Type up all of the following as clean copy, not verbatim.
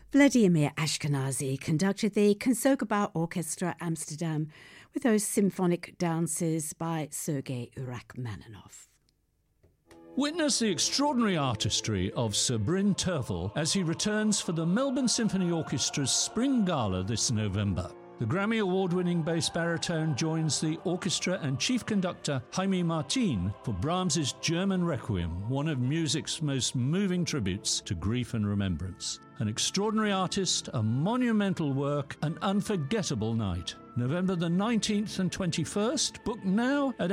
Vladimir Ashkenazy conducted the Concertgebouw Orchestra Amsterdam with those symphonic dances by Sergei Rachmaninoff. Witness the extraordinary artistry of Sir Bryn Terfel as he returns for the Melbourne Symphony Orchestra's Spring Gala this November. The Grammy Award-winning bass baritone joins the orchestra and chief conductor Jaime Martin for Brahms's German Requiem, one of music's most moving tributes to grief and remembrance. An extraordinary artist, a monumental work, an unforgettable night. November the 19th and 21st. Book now at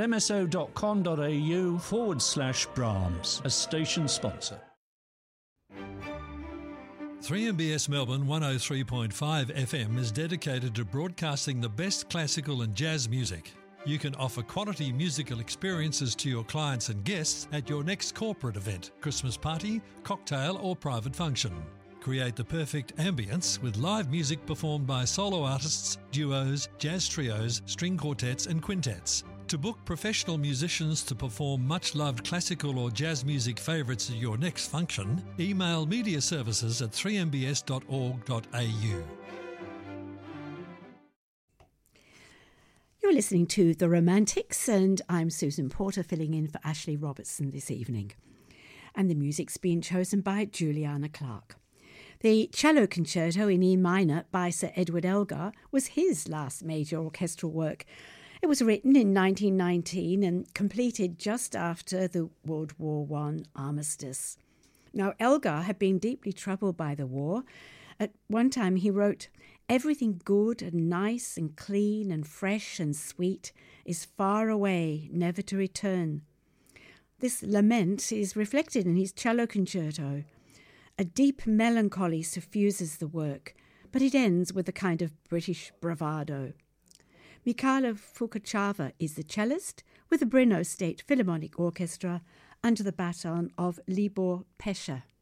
mso.com.au/Brahms, a station sponsor. 3MBS Melbourne 103.5 FM is dedicated to broadcasting the best classical and jazz music. You can offer quality musical experiences to your clients and guests at your next corporate event, Christmas party, cocktail or private function. Create the perfect ambience with live music performed by solo artists, duos, jazz trios, string quartets and quintets. To book professional musicians to perform much-loved classical or jazz music favourites at your next function, email mediaservices@3mbs.org.au. You're listening to The Romantics, and I'm Susan Porter filling in for Ashley Robertson this evening. And the music's been chosen by Juliana Clark. The Cello Concerto in E minor by Sir Edward Elgar was his last major orchestral work. It was written in 1919 and completed just after the World War I armistice. Now, Elgar had been deeply troubled by the war. At one time he wrote, "Everything good and nice and clean and fresh and sweet is far away, never to return." This lament is reflected in his Cello Concerto. A deep melancholy suffuses the work, but it ends with a kind of British bravado. Mikhailo Fukachava is the cellist with the Brno State Philharmonic Orchestra under the baton of Libor Pesha.